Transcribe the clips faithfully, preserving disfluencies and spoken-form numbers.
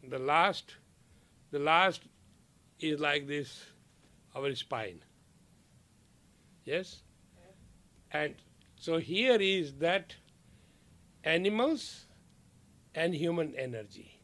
the last, the last is like this, our spine. Yes? And so here is that animals and human energy.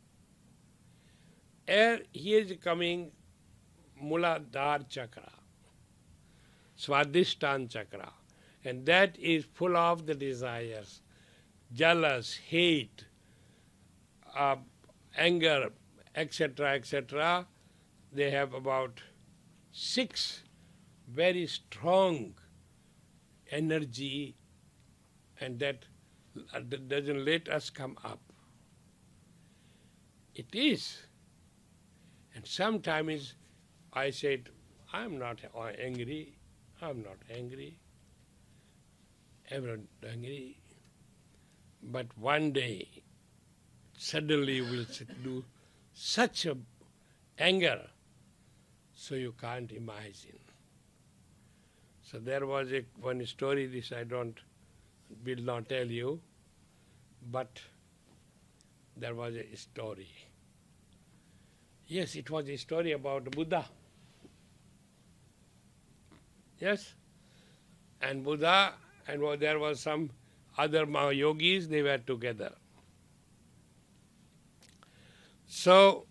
Here is coming Muladhara Chakra, Swadhisthana Chakra, and that is full of the desires, jealous, hate, uh, anger, et cetera, et cetera. They have about six very strong energy, and that doesn't let us come up. It is. And sometimes I said, I'm not angry, I'm not angry, I'm not angry. But one day, suddenly we'll do such a anger, so you can't imagine. So there was a one story, this I don't, will not tell you, but there was a story. Yes, it was a story about Buddha. Yes? And Buddha, and there was some other yogis, they were together. So,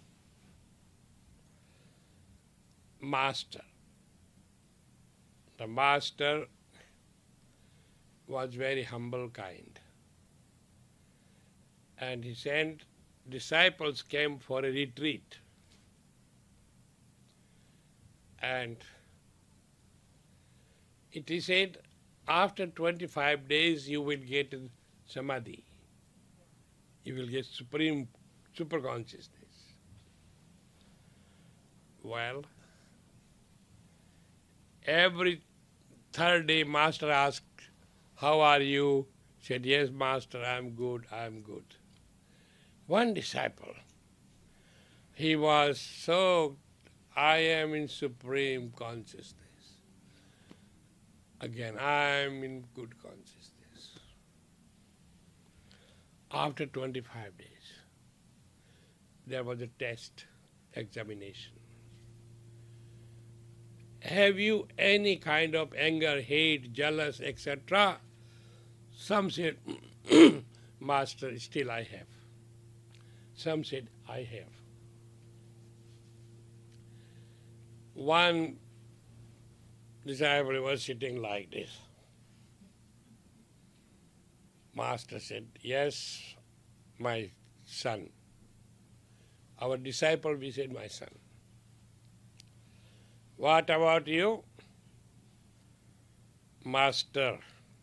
master, the master was very humble kind. And he sent disciples came for a retreat. And it is said, after twenty-five days you will get samadhi. You will get supreme super consciousness. Well, every third day master asked, how are you? Said, yes, master, I am good, I am good. One disciple, he was so, I am in supreme consciousness. Again, I am in good consciousness. After twenty-five days, there was a test, examination. Have you any kind of anger, hate, jealous, et cetera? Some said, master, still I have. Some said, I have. One disciple was sitting like this. Master said, yes, my son. Our disciple, we said, my son. What about you? Master,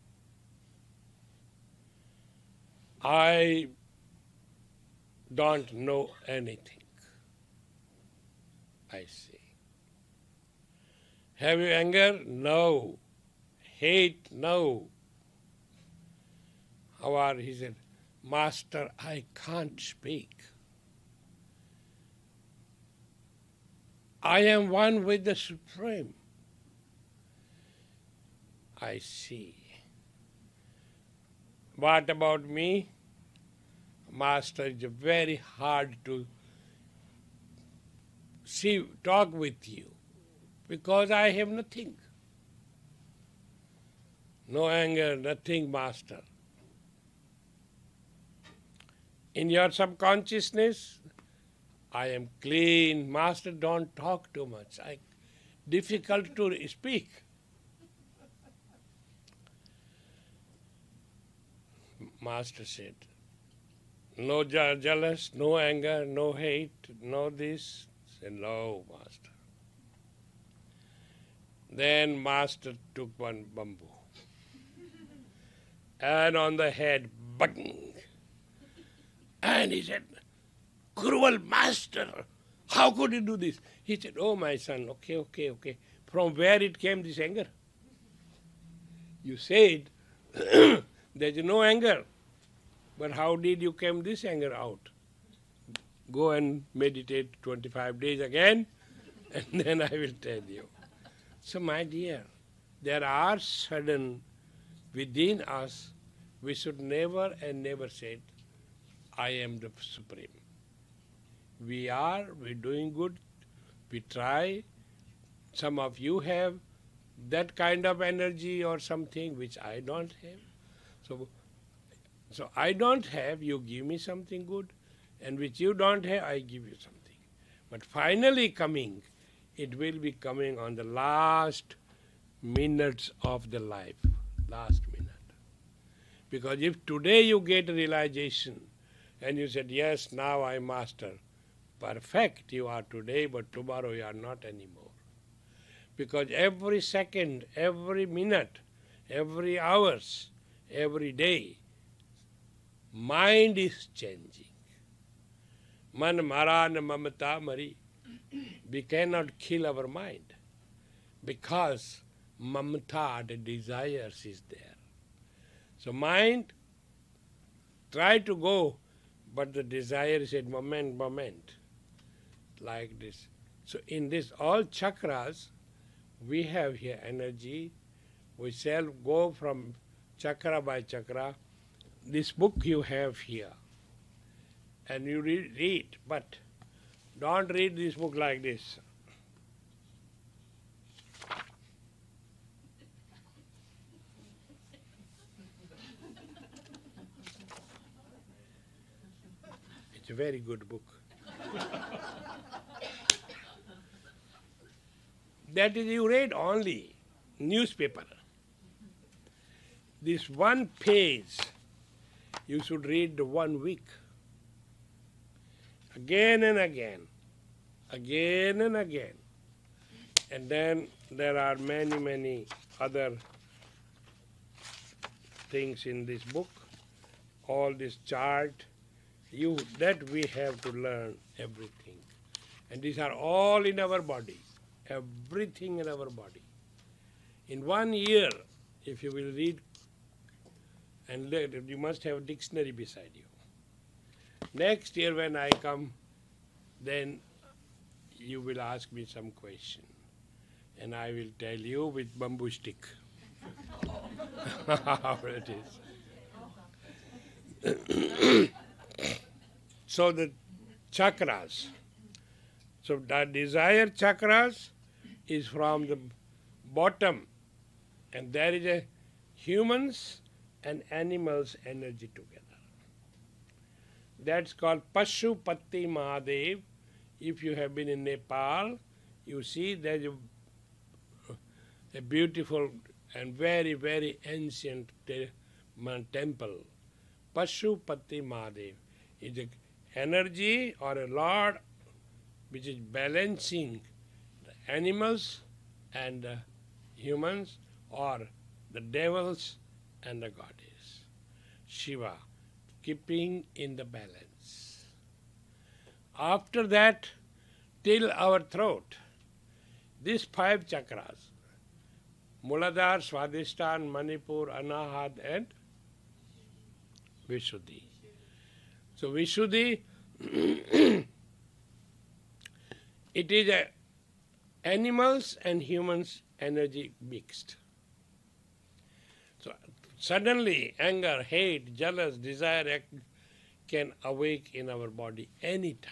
I don't know anything. I see. Have you anger? No. Hate? No. How are he said, Master, I can't speak. I am one with the Supreme. I see. What about me? Master, it's very hard to see, talk with you because I have nothing. No anger, nothing, Master. In your subconsciousness, I am clean. Master, don't talk too much. I, difficult to speak. Master said, no je- jealous, no anger, no hate, no this. Said, no, Master. Then Master took one bamboo and on the head, bang. And he said, cruel Master, how could you do this? He said, oh, my son, okay, okay, okay. From where it came, this anger? You said there is no anger. But how did you come this anger out? Go and meditate twenty-five days again, and then I will tell you. So, my dear, there are sudden within us, we should never and never say, I am the Supreme. We are, we're doing good, we try. Some of you have that kind of energy or something which I don't have. So, so I don't have, you give me something good, and which you don't have, I give you something. But finally coming, it will be coming on the last minutes of the life, last minute. Because if today you get realization and you said, yes, now I master, perfect you are today, but tomorrow you are not anymore. Because every second, every minute, every hours, every day, mind is changing. Man mara na mamata mari. We cannot kill our mind because mamata, the desires, is there. So mind try to go, but the desire is at moment, moment, like this. So in this all chakras, we have here energy. We shall go from chakra by chakra. This book you have here, and you read, read, but don't read this book like this. It's a very good book. That is, you read only newspaper. This one page, you should read one week. Again and again, again and again. And then there are many, many other things in this book. All this chart, you that we have to learn everything. And these are all in our body, everything in our body. In one year, if you will read, and you must have a dictionary beside you. Next year when I come, then you will ask me some question, and I will tell you with bamboo stick how it is. So the chakras, so the desire chakras is from the bottom, and there is a humans and animals energy together. That's called Pashupati Mahadev. If you have been in Nepal, you see there's a, a beautiful and very, very ancient te- temple. Pashupati Mahadev is an energy or a lord which is balancing the animals and the humans, or the devils and the goddess. Shiva, keeping in the balance. After that, till our throat, these five chakras, Muladhara, Swadhisthana, Manipur, Anahat, and Vishuddhi. So Vishuddhi, it is a animals and humans energy mixed. So suddenly anger, hate, jealous, desire can awake in our body any time.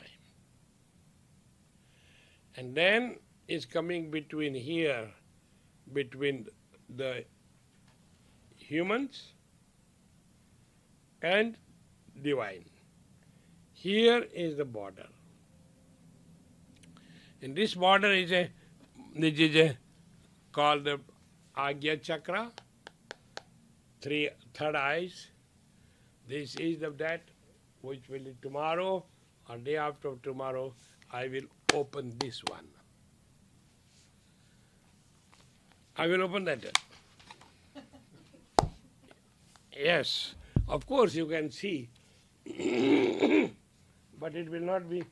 And then is coming between here, between the humans and divine. Here is the border. And this border is a, this is a called the Agya Chakra, three third eyes. This is the that which will tomorrow or day after tomorrow I will open this one. I will open that. Yes, of course you can see, but it will not be.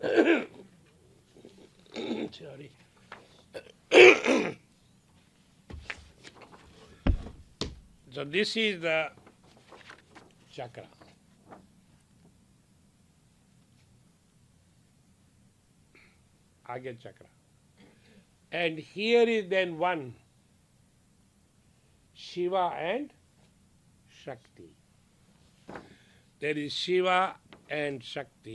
Sorry. So this is the chakra. Agya chakra. And here is then one, Shiva and Shakti. There is Shiva and Shakti.